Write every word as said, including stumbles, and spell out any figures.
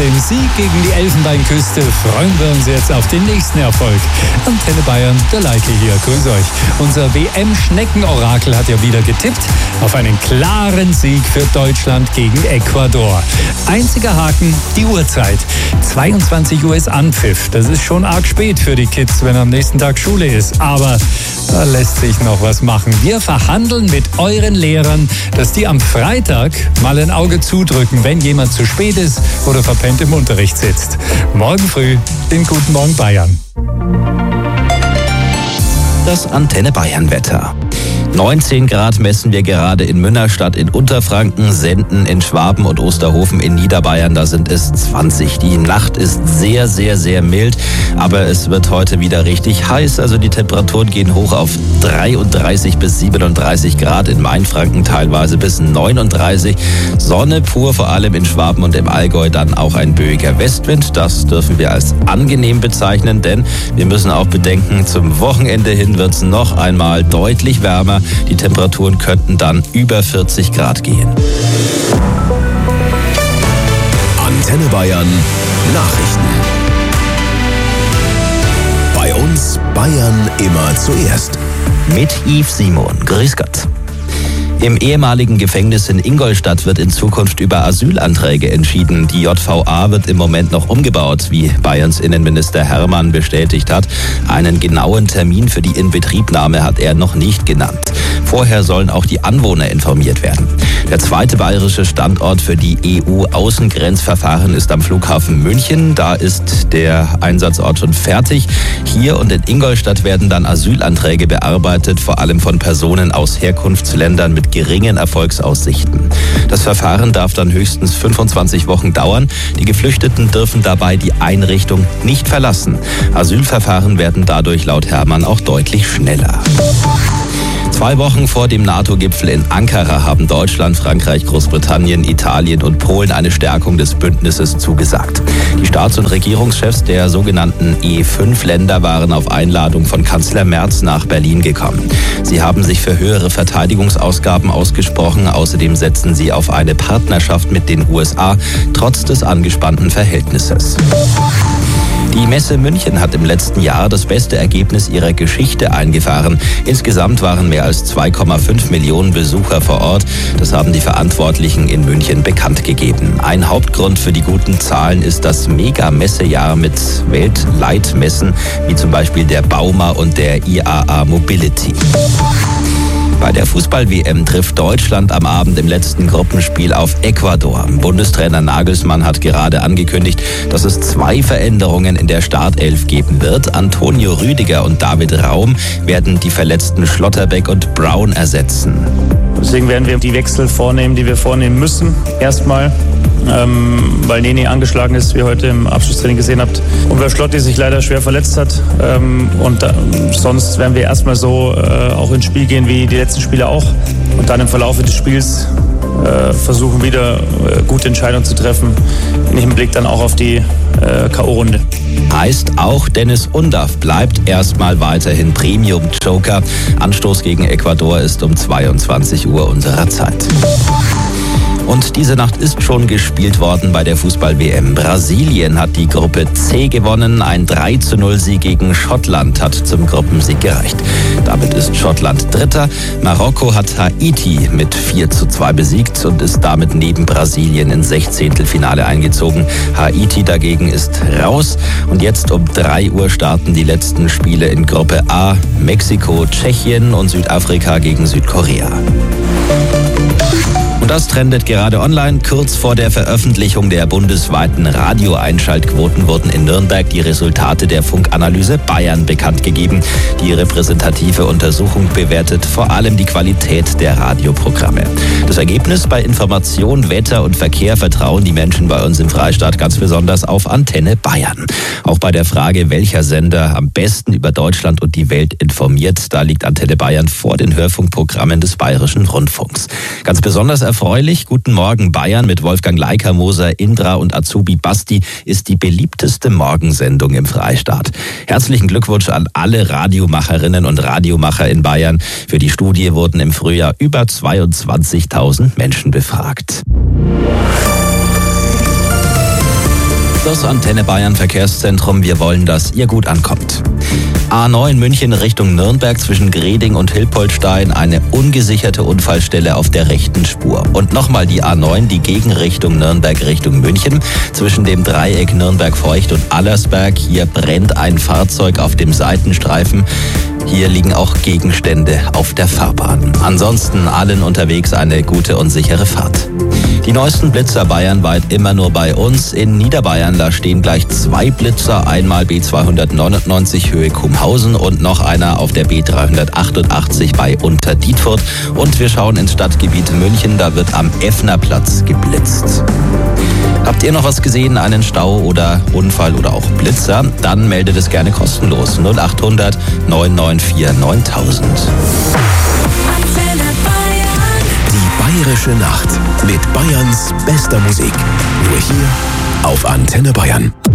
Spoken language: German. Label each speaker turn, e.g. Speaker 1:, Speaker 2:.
Speaker 1: dem Sieg gegen die Elfenbeinküste freuen wir uns jetzt auf den nächsten Erfolg. Antenne Bayern, der Leike hier, grüß euch. Unser W M-Schneckenorakel hat ja wieder getippt auf einen klaren Sieg für Deutschland gegen Ecuador. Einziger Haken, die Uhrzeit. zweiundzwanzig Uhr ist Anpfiff. Das ist schon arg spät für die Kids, wenn am nächsten Tag Schule ist. Aber da lässt sich noch was machen. Wir verhandeln mit euren Lehrern, dass die am Freitag mal ein Auge zudrücken, wenn jemand zu spät ist oder verpennt im Unterricht sitzt. Morgen früh in Guten Morgen Bayern.
Speaker 2: Das Antenne Bayern Wetter. neunzehn Grad messen wir gerade in Münnerstadt in Unterfranken, Senden in Schwaben und Osterhofen in Niederbayern. Da sind es zwanzig. Die Nacht ist sehr, sehr, sehr mild, aber es wird heute wieder richtig heiß. Also die Temperaturen gehen hoch auf dreiunddreißig bis siebenunddreißig Grad, in Mainfranken teilweise bis neununddreißig. Sonne pur, vor allem in Schwaben und im Allgäu, dann auch ein böiger Westwind. Das dürfen wir als angenehm bezeichnen, denn wir müssen auch bedenken, zum Wochenende hin wird es noch einmal deutlich wärmer. Die Temperaturen könnten dann über vierzig Grad gehen.
Speaker 3: Antenne Bayern Nachrichten. Bei uns Bayern immer zuerst.
Speaker 2: Mit Yves Simon. Grüß Gott. Im ehemaligen Gefängnis in Ingolstadt wird in Zukunft über Asylanträge entschieden. Die J V A wird im Moment noch umgebaut, wie Bayerns Innenminister Hermann bestätigt hat. Einen genauen Termin für die Inbetriebnahme hat er noch nicht genannt. Vorher sollen auch die Anwohner informiert werden. Der zweite bayerische Standort für die E U-Außengrenzverfahren ist am Flughafen München. Da ist der Einsatzort schon fertig. Hier und in Ingolstadt werden dann Asylanträge bearbeitet, vor allem von Personen aus Herkunftsländern mit geringen Erfolgsaussichten. Das Verfahren darf dann höchstens fünfundzwanzig Wochen dauern. Die Geflüchteten dürfen dabei die Einrichtung nicht verlassen. Asylverfahren werden dadurch laut Hermann auch deutlich schneller. Zwei Wochen vor dem NATO-Gipfel in Ankara haben Deutschland, Frankreich, Großbritannien, Italien und Polen eine Stärkung des Bündnisses zugesagt. Die Staats- und Regierungschefs der sogenannten E fünf Länder waren auf Einladung von Kanzler Merz nach Berlin gekommen. Sie haben sich für höhere Verteidigungsausgaben ausgesprochen. Außerdem setzen sie auf eine Partnerschaft mit den U S A, trotz des angespannten Verhältnisses. Die Messe München hat im letzten Jahr das beste Ergebnis ihrer Geschichte eingefahren. Insgesamt waren mehr als zwei Komma fünf Millionen Besucher vor Ort. Das haben die Verantwortlichen in München bekannt gegeben. Ein Hauptgrund für die guten Zahlen ist das Mega-Messejahr mit Weltleitmessen, wie zum Beispiel der Bauma und der I A A Mobility. Bei der Fußball-W M trifft Deutschland am Abend im letzten Gruppenspiel auf Ecuador. Bundestrainer Nagelsmann hat gerade angekündigt, dass es zwei Veränderungen in der Startelf geben wird. Antonio Rüdiger und David Raum werden die verletzten Schlotterbeck und Brown ersetzen.
Speaker 4: Deswegen werden wir die Wechsel vornehmen, die wir vornehmen müssen. Erstmal, ähm, weil Nene angeschlagen ist, wie ihr heute im Abschlusstraining gesehen habt. Und weil Schlotti sich leider schwer verletzt hat. Ähm, und äh, sonst werden wir erstmal so äh, auch ins Spiel gehen wie die letzten Spiele auch. Und dann im Verlauf des Spiels äh, versuchen wieder äh, gute Entscheidungen zu treffen. Im Hinblick dann auch auf die äh, K O-Runde.
Speaker 2: Heißt auch, Dennis Undaff bleibt erstmal weiterhin Premium-Joker. Anstoß gegen Ecuador ist um zweiundzwanzig Uhr unserer Zeit. Und diese Nacht ist schon gespielt worden bei der Fußball-W M. Brasilien hat die Gruppe C gewonnen. Ein drei zu null Sieg gegen Schottland hat zum Gruppensieg gereicht. Damit ist Schottland Dritter. Marokko hat Haiti mit vier zu zwei besiegt und ist damit neben Brasilien ins Sechzehntelfinale eingezogen. Haiti dagegen ist raus. Und jetzt um drei Uhr starten die letzten Spiele in Gruppe A. Mexiko, Tschechien und Südafrika gegen Südkorea. Und das trendet gerade online. Kurz vor der Veröffentlichung der bundesweiten Radioeinschaltquoten wurden in Nürnberg die Resultate der Funkanalyse Bayern bekannt gegeben. Die repräsentative Untersuchung bewertet vor allem die Qualität der Radioprogramme. Das Ergebnis: bei Information, Wetter und Verkehr vertrauen die Menschen bei uns im Freistaat ganz besonders auf Antenne Bayern. Auch bei der Frage, welcher Sender am besten über Deutschland und die Welt informiert, da liegt Antenne Bayern vor den Hörfunkprogrammen des Bayerischen Rundfunks. Ganz besonders erfreulich: Guten Morgen Bayern mit Wolfgang Leikermoser, Indra und Azubi Basti ist die beliebteste Morgensendung im Freistaat. Herzlichen Glückwunsch an alle Radiomacherinnen und Radiomacher in Bayern. Für die Studie wurden im Frühjahr über zweiundzwanzigtausend Menschen befragt. Das Antenne Bayern Verkehrszentrum. Wir wollen, dass ihr gut ankommt. A neun München Richtung Nürnberg zwischen Greding und Hilpoltstein, eine ungesicherte Unfallstelle auf der rechten Spur. Und nochmal die A neun, die Gegenrichtung Nürnberg Richtung München, zwischen dem Dreieck Nürnberg-Feucht und Allersberg. Hier brennt ein Fahrzeug auf dem Seitenstreifen. Hier liegen auch Gegenstände auf der Fahrbahn. Ansonsten allen unterwegs eine gute und sichere Fahrt. Die neuesten Blitzer bayernweit immer nur bei uns. In Niederbayern, da stehen gleich zwei Blitzer. Einmal B zweihundertneunundneunzig Höhe Kumhausen und noch einer auf der B dreihundertachtundachtzig bei Unterdietfurt. Und wir schauen ins Stadtgebiet München, da wird am Effnerplatz geblitzt. Habt ihr noch was gesehen, einen Stau oder Unfall oder auch Blitzer? Dann meldet es gerne kostenlos. null achthundert neun neun vier neuntausend.
Speaker 3: Die Bayerische Nacht mit Bayerns bester Musik. Nur hier auf Antenne Bayern.